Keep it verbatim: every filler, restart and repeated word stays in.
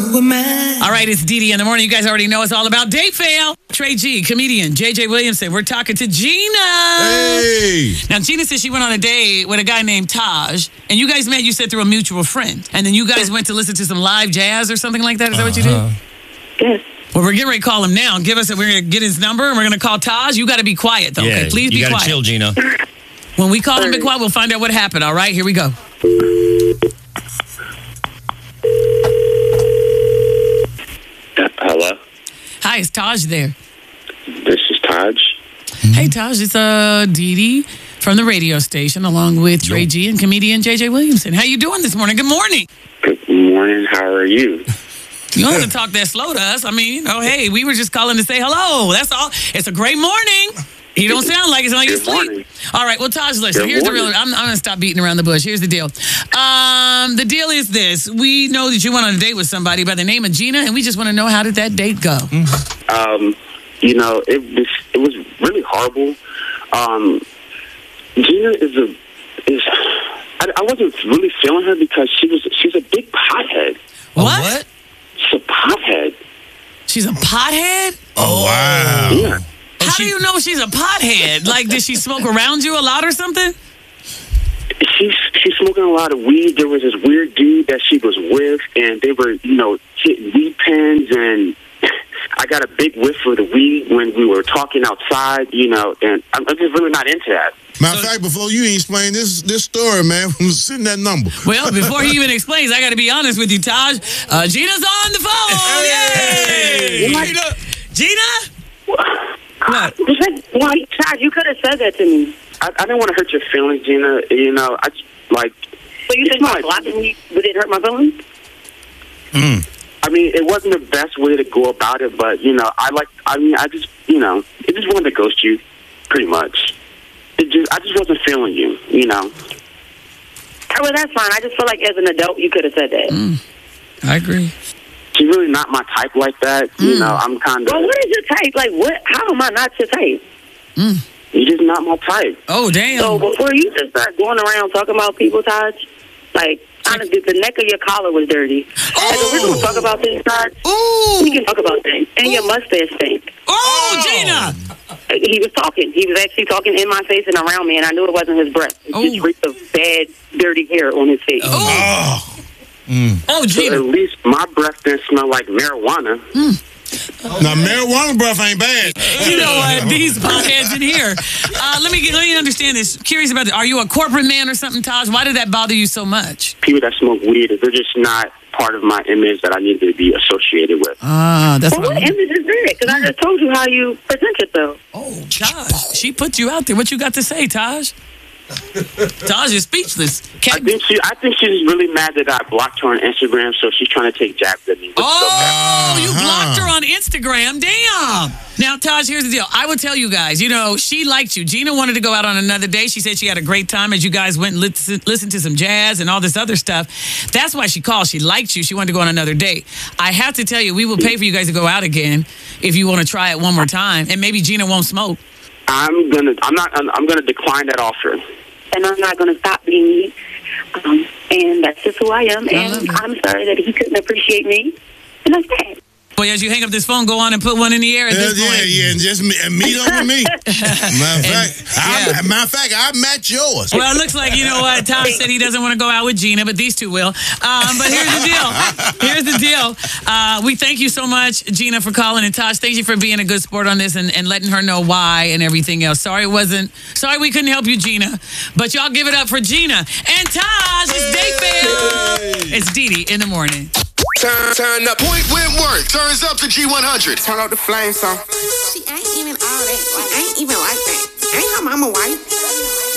Who am I? All right, it's Dee Dee in the morning. You guys already know it's all about date fail. Trey G, comedian, J J Williamson. We're talking to Gina. Hey. Now, Gina says she went on a date with a guy named Taj, and you guys met, you said, through a mutual friend. And then you guys went to listen to some live jazz or something like that. Is that what you did? Yes. Well, we're getting ready to call him now. Give us a, we're going to get his number, and we're going to call Taj. You got to be quiet, though. Yeah, Okay, please you be gotta quiet. chill, Gina. When we call him, be quiet, we'll find out what happened. All right, here we go. Hello? Hi, is Taj there? This is Taj. Hey, Taj, it's uh, Dee Dee from the radio station, along with Trey G and comedian J J Williamson. How you doing this morning? Good morning. Good morning. How are you? You don't have to talk that slow to us. I mean, you know, hey, we were just calling to say hello. That's all. It's a great morning. You don't sound like it's on your Good sleep. morning. All right, well, Taj, listen, Good here's morning. the real, I'm, I'm going to stop beating around the bush. Here's the deal. Um, the deal is this. We know that you went on a date with somebody by the name of Gina, and we just want to know, how did that date go? Um, you know, it was it was really horrible. Um, Gina is a is. I, I wasn't really feeling her because she was she's a big pothead. What? What? She's a pothead. She's a pothead? Oh, wow. Yeah. How do you know she's a pothead? Like, did she smoke around you a lot or something? She's she's smoking a lot of weed. There was this weird dude that she was with, and they were, you know, hitting weed pens, and I got a big whiff of the weed when we were talking outside, you know, and I'm, I'm just really not into that. Matter of fact, before you explain this this story, man, send that number. Well, before he even explains, I got to be honest with you, Taj. Uh, Gina's on the phone. Yay! Gina. Gina? What? Why, Todd, you could have said that to me. I, I didn't want to hurt your feelings, Gina. You know, I just, like... So you said my blocking me, but it hurt my feelings? Mm. I mean, it wasn't the best way to go about it, but, you know, I like... I mean, I just, you know, it just wanted to ghost you, pretty much. It just, I just wasn't feeling you, you know. Oh, well, that's fine. I just feel like as an adult, you could have said that. Mm, I agree. She's really not my type like that. Mm. You know, I'm kind of... Well, what is your type? Like, what? How am I not your type? Mm. You're just not my type. Oh, damn. So before you just start going around talking about people, Todd, like, honestly, the neck of your collar was dirty. Oh. Like, if we're going to talk about this, Todd, Ooh. we can talk about things. And your mustache stink. Oh, Gina. He was talking. He was actually talking in my face and around me, and I knew it wasn't his breath. It Oh. just reeked of bad, dirty hair on his face. Oh, Oh. oh So at Gina. least my breath didn't smell like marijuana. Now, marijuana breath ain't bad. You know what? These potheads in here. Uh, let me get, let me understand this. Curious about it. Are you a corporate man or something, Taj? Why did that bother you so much? People that smoke weed, they're just not part of my image that I need to be associated with. Ah, that's Well, what what I'm... image is that? Because I just told you how you present yourself. Oh, Taj. She put you out there. What you got to say, Taj? Taj is speechless. I Can't... think she. I think she's really mad that I blocked her on Instagram, so she's trying to take jabs at me. Which is okay. Oh, you Uh-huh. blocked her on Instagram. Damn. Now, Taj, here's the deal. I will tell you guys, you know, she liked you. Gina wanted to go out on another day. She said she had a great time as you guys went and listen, listened to some jazz and all this other stuff. That's why she called. She liked you. She wanted to go on another date. I have to tell you, we will pay for you guys to go out again if you want to try it one more time. And maybe Gina won't smoke. I'm gonna. I'm not. I'm, I'm gonna decline that offer. And I'm not going to stop being me. Um, and that's just who I am. I love And it. I'm sorry that he couldn't appreciate me. And that's that. Boy, as you hang up this phone, go on and put one in the air at Yeah, this yeah, point. yeah, and just me, and meet up with me. Matter of fact, I, yeah. matter of fact, I match yours. Well, it looks like, you know what, Tom said he doesn't want to go out with Gina, but these two will. Um, but here's the deal. Here's the deal. Uh, we thank you so much, Gina, for calling. And Taj, thank you for being a good sport on this and, and letting her know why and everything else. Sorry it wasn't, sorry we couldn't help you, Gina. But y'all give it up for Gina. And Taj, it's Dayfield. It's Dee Dee in the morning. Turn, turn up. Point Whitworth turns up to G one hundred. Turn up the flame song. She ain't even all that. Like, I ain't even like that. Ain't her mama white.